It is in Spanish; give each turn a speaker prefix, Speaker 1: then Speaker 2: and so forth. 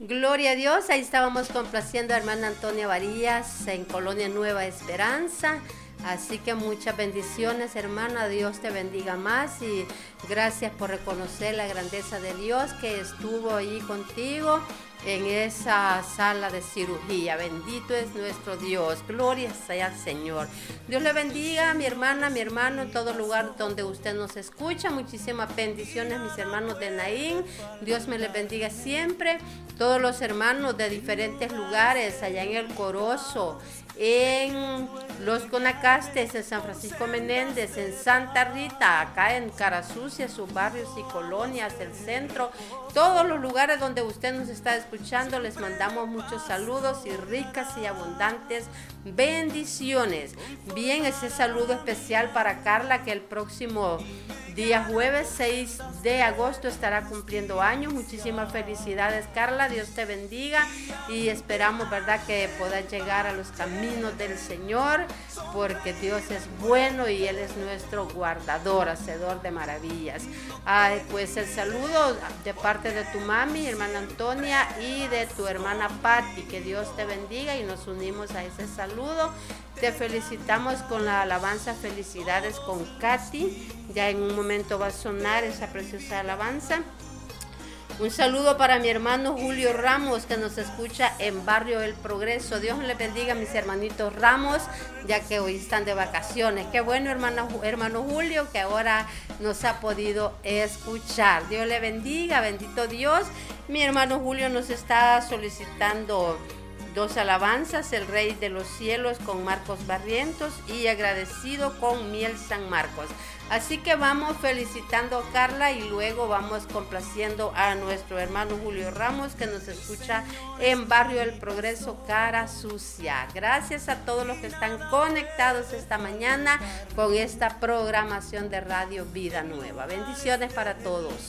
Speaker 1: Gloria a Dios, ahí estábamos complaciendo a hermana Antonia Varillas en Colonia Nueva Esperanza. Así que muchas bendiciones, hermana, Dios te bendiga más y gracias por reconocer la grandeza de Dios que estuvo ahí contigo en esa sala de cirugía. Bendito es nuestro Dios, gloria sea al Señor. Dios le bendiga, mi hermana, mi hermano, en todo lugar donde usted nos escucha. Muchísimas bendiciones, mis hermanos de Naín. Dios me les bendiga siempre. Todos los hermanos de diferentes lugares, allá en El Corozo, en Los Conacastes, en San Francisco Menéndez, en Santa Rita, acá en Carasucia, sus barrios y colonias, el centro, todos los lugares donde usted nos está escuchando, les mandamos muchos saludos y ricas y abundantes bendiciones. Bien, ese saludo especial para Carla, que el próximo día jueves 6 de agosto estará cumpliendo años. Muchísimas felicidades, Carla, Dios te bendiga y esperamos, verdad, que puedas llegar a los caminos del Señor, porque Dios es bueno y Él es nuestro guardador, hacedor de maravillas. Pues el saludo de parte de tu mami, hermana Antonia, y de tu hermana Patti, que Dios te bendiga, y nos unimos a ese saludo. Te felicitamos con la alabanza Felicidades con Katy. Ya en un momento va a sonar esa preciosa alabanza. Un saludo para mi hermano Julio Ramos, que nos escucha en Barrio El Progreso. Dios les bendiga, mis hermanitos Ramos, ya que hoy están de vacaciones. Qué bueno, hermano Julio, que ahora nos ha podido escuchar. Dios le bendiga, bendito Dios. Mi hermano Julio nos está solicitando 2 alabanzas, El Rey de los Cielos con Marcos Barrientos y Agradecido con Miel San Marcos. Así que vamos felicitando a Carla y luego vamos complaciendo a nuestro hermano Julio Ramos, que nos escucha en Barrio El Progreso, Carasucia. Gracias a todos los que están conectados esta mañana con esta programación de Radio Vida Nueva. Bendiciones para todos.